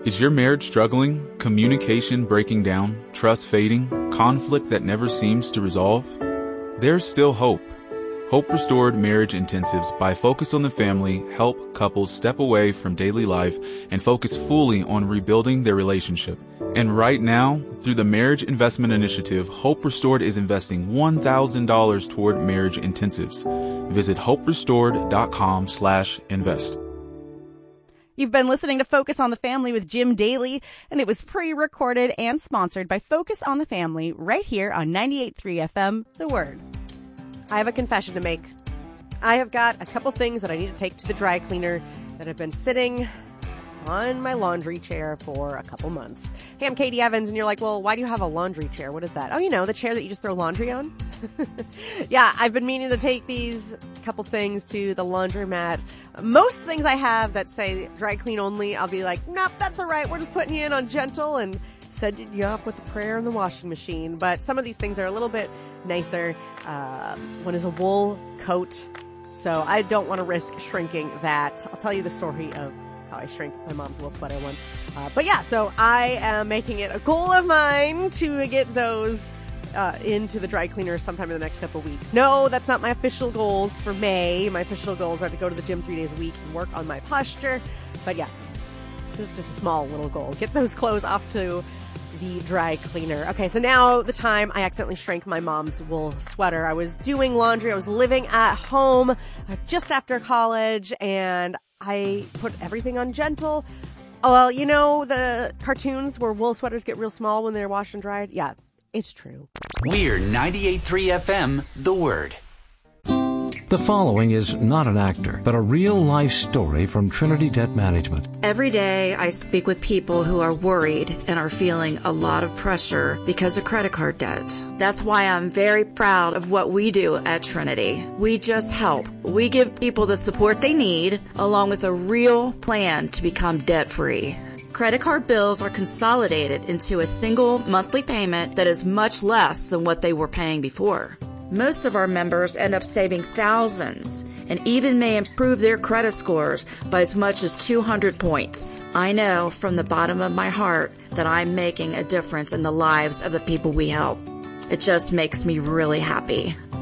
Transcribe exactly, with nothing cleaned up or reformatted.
Is your marriage struggling? Communication breaking down? Trust fading? Conflict that never seems to resolve? There's still hope. Hope Restored Marriage Intensives by Focus on the Family help couples step away from daily life and focus fully on rebuilding their relationship. And right now, through the Marriage Investment Initiative, Hope Restored is investing one thousand dollars toward marriage intensives. Visit hoperestored.com slash invest. You've been listening to Focus on the Family with Jim Daly, and it was pre-recorded and sponsored by Focus on the Family right here on ninety-eight point three F M, The Word. I have a confession to make. I have got a couple things that I need to take to the dry cleaner that have been sitting on my laundry chair for a couple months. Hey, I'm Katie Evans, and you're like, well, why do you have a laundry chair? What is that? Oh, you know, the chair that you just throw laundry on? Yeah, I've been meaning to take these couple things to the laundromat. Most things I have that say dry clean only, I'll be like, nope, that's all right. We're just putting you in on gentle and sending you off with a prayer in the washing machine. But some of these things are a little bit nicer. Uh, one is a wool coat, so I don't want to risk shrinking that. I'll tell you the story of how I shrank my mom's wool sweater once. Uh, but yeah, so I am making it a goal of mine to get those uh, into the dry cleaner sometime in the next couple weeks. No, that's not my official goals for May. My official goals are to go to the gym three days a week and work on my posture. But yeah, this is just a small little goal. Get those clothes off to the dry cleaner. Okay, so now the time I accidentally shrank my mom's wool sweater. I was doing laundry. I was living at home uh, just after college, and I put everything on gentle. Oh, well, you know the cartoons where wool sweaters get real small when they're washed and dried? Yeah, it's true. We're ninety-eight point three F M, The Word. The following is not an actor, but a real-life story from Trinity Debt Management. Every day I speak with people who are worried and are feeling a lot of pressure because of credit card debt. That's why I'm very proud of what we do at Trinity. We just help. We give people the support they need, along with a real plan to become debt-free. Credit card bills are consolidated into a single monthly payment that is much less than what they were paying before. Most of our members end up saving thousands and even may improve their credit scores by as much as two hundred points. I know from the bottom of my heart that I'm making a difference in the lives of the people we help. It just makes me really happy.